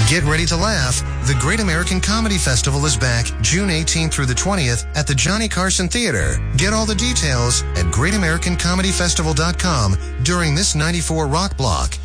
Get ready to laugh. The Great American Comedy Festival is back June 18th through the 20th at the Johnny Carson Theater. Get all the details at greatamericancomedyfestival.com during this 94 Rock Block.